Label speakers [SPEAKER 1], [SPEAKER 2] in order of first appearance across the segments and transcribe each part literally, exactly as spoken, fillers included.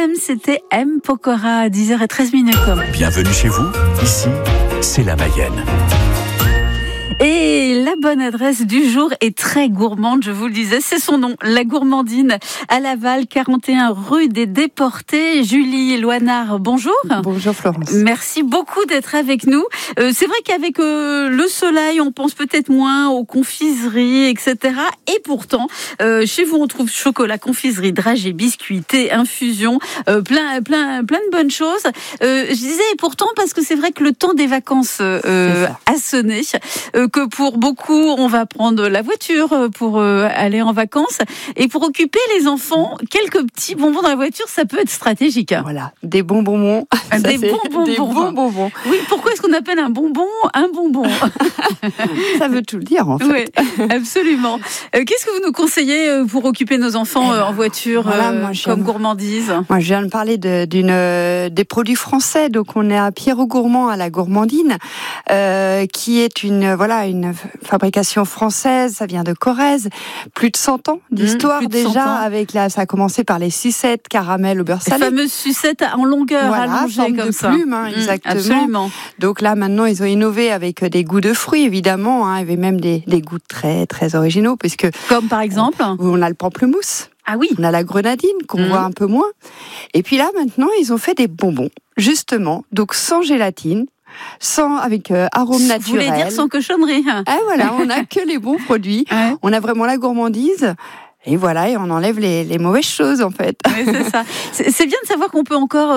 [SPEAKER 1] M, c'était M. Pokora à dix heures treize minutes.
[SPEAKER 2] Bienvenue chez vous, ici, c'est la Mayenne.
[SPEAKER 1] Et la bonne adresse du jour est très gourmande, je vous le disais, c'est son nom, la Gourmandine à Laval, quarante et un rue des Déportés. Julie Loinard, bonjour.
[SPEAKER 3] Bonjour Florence.
[SPEAKER 1] Merci beaucoup d'être avec nous. Euh, c'est vrai qu'avec euh, le soleil, on pense peut-être moins aux confiseries, et cetera. Et pourtant, euh, chez vous, on trouve chocolat, confiserie, dragées, biscuits, thé, infusion, euh, plein, plein, plein de bonnes choses. Euh, je disais et pourtant parce que c'est vrai que le temps des vacances euh, a sonné. Euh, que pour beaucoup, on va prendre la voiture pour euh, aller en vacances. Et pour occuper les enfants, quelques petits bonbons dans la voiture, ça peut être stratégique.
[SPEAKER 3] Voilà, des bons bonbons.
[SPEAKER 1] Ça, des bons bonbons.
[SPEAKER 3] Des bons bonbons.
[SPEAKER 1] Oui, pourquoi est-ce qu'on appelle un bonbon un bonbon?
[SPEAKER 3] Ça veut tout le dire, en fait.
[SPEAKER 1] Oui, absolument. Euh, qu'est-ce que vous nous conseillez pour occuper nos enfants euh, en voiture, voilà, euh, moi, comme gourmandise?
[SPEAKER 3] Moi, je viens de parler de, d'une, euh, des produits français. Donc, on est à Pierre-Gourmand, à la Gourmandine, euh, qui est une, voilà, une fabrication française. Ça vient de Corrèze. Plus de cent ans d'histoire, mmh, déjà. Avec la, ça a commencé par les sucettes caramel au beurre salé.
[SPEAKER 1] Les fameuses sucettes en longueur,
[SPEAKER 3] voilà,
[SPEAKER 1] allongées comme
[SPEAKER 3] de
[SPEAKER 1] ça.
[SPEAKER 3] Plume, hein, mmh, exactement.
[SPEAKER 1] Absolument.
[SPEAKER 3] Donc là, maintenant, ils ont innové avec des goûts de fruits, évidemment. Hein. Il y avait même des, des goûts très, très originaux, puisque
[SPEAKER 1] comme par exemple,
[SPEAKER 3] on, on a le pamplemousse.
[SPEAKER 1] Ah oui.
[SPEAKER 3] On a la grenadine qu'on mmh. voit un peu moins. Et puis là, maintenant, ils ont fait des bonbons, justement, donc sans gélatine. Sans, avec euh, arôme naturel.
[SPEAKER 1] Vous voulez dire sans cochonnerie?
[SPEAKER 3] Ah voilà, on n'a que les bons produits. Ouais. On a vraiment la gourmandise. Et voilà, et on enlève les, les mauvaises choses, en fait.
[SPEAKER 1] Oui, c'est ça. C'est, c'est bien de savoir qu'on peut encore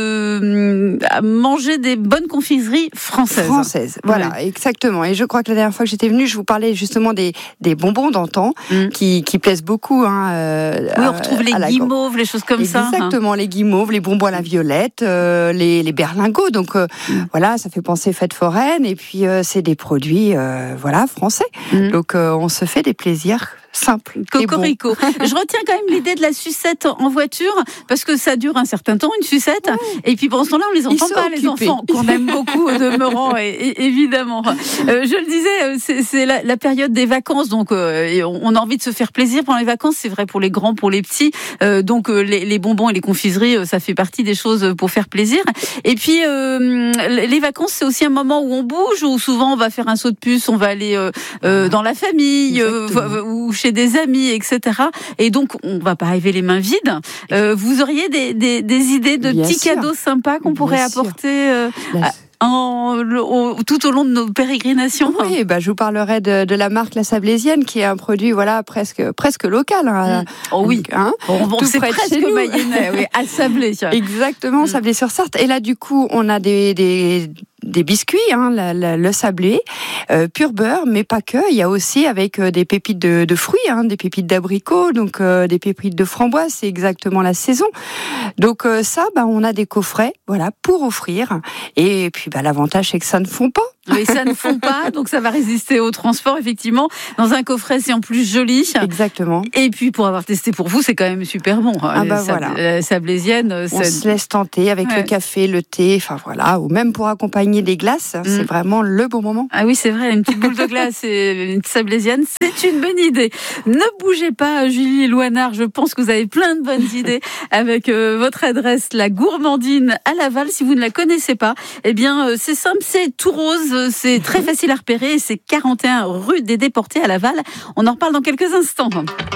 [SPEAKER 1] euh, manger des bonnes confiseries françaises.
[SPEAKER 3] Françaises, voilà, ouais. Exactement. Et je crois que la dernière fois que j'étais venue, je vous parlais justement des, des bonbons d'antan, mmh. qui, qui plaisent beaucoup. Hein, euh,
[SPEAKER 1] oui, on retrouve les guimauves, les choses comme
[SPEAKER 3] Exactement,
[SPEAKER 1] ça.
[SPEAKER 3] Exactement, les guimauves, les bonbons à la violette, euh, les, les berlingots. Donc euh, mmh. voilà, ça fait penser fête foraine. Et puis, euh, c'est des produits euh, voilà, français. Mmh. Donc, euh, on se fait des plaisirs simple.
[SPEAKER 1] Cocorico. Bon. Je retiens quand même l'idée de la sucette en voiture, parce que ça dure un certain temps, une sucette. Ouais. Et puis pendant ce temps-là, on les entend pas, occupés. Les enfants, qu'on aime beaucoup au demeurant, et, et, évidemment. Euh, je le disais, c'est, c'est la, la période des vacances, donc euh, on a envie de se faire plaisir pendant les vacances. C'est vrai pour les grands, pour les petits. Euh, donc euh, les, les bonbons et les confiseries, ça fait partie des choses pour faire plaisir. Et puis euh, les vacances, c'est aussi un moment où on bouge, où souvent on va faire un saut de puce, on va aller euh, euh, dans la famille, euh, ou chez des amis, et cetera. Et donc, on va pas arriver les mains vides. Euh, vous auriez des, des, des idées de Bien petits sûr. Cadeaux sympas qu'on pourrait Bien apporter euh, à, en, au, tout au long de nos pérégrinations?
[SPEAKER 3] Oui, bah, je vous parlerai de, de la marque La Sablésienne, qui est un produit voilà, presque, presque local. Hein,
[SPEAKER 1] mmh. Oh oui, hein, bon, bon, c'est presque mayennais, oui, à Sablé.
[SPEAKER 3] Exactement, mmh. Sablé-sur-Sarthe. Et là, du coup, on a des... des des biscuits, hein, la, la, le sablé, euh, pur beurre, mais pas que. Il y a aussi avec euh, des pépites de, de fruits, hein, des pépites d'abricots, donc euh, des pépites de framboise. C'est exactement la saison. Donc euh, ça, bah, on a des coffrets, voilà, pour offrir. Et puis, bah, l'avantage, c'est que ça ne fond pas.
[SPEAKER 1] Oui, ça ne fond pas, donc ça va résister au transport, effectivement. Dans un coffret, c'est en plus joli.
[SPEAKER 3] Exactement.
[SPEAKER 1] Et puis, pour avoir testé pour vous, c'est quand même super bon.
[SPEAKER 3] Ah bah
[SPEAKER 1] Sab-
[SPEAKER 3] voilà.
[SPEAKER 1] La sablésienne.
[SPEAKER 3] On c'est... se laisse tenter avec ouais. le café, le thé, enfin voilà, ou même pour accompagner des glaces, mmh. c'est vraiment le bon moment.
[SPEAKER 1] Ah oui, c'est vrai, une petite boule de glace et une sablésienne, c'est une bonne idée. Ne bougez pas, Julie Loinard, je pense que vous avez plein de bonnes idées avec euh, votre adresse, la Gourmandine à Laval. Si vous ne la connaissez pas, eh bien, euh, c'est simple, c'est tout rose. C'est très facile à repérer, c'est quarante et un rue des Déportés à Laval. On en reparle dans quelques instants.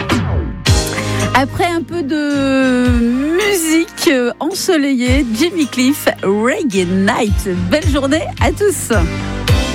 [SPEAKER 1] Après un peu de musique ensoleillée, Jimmy Cliff, Reggae Night. Belle journée à tous.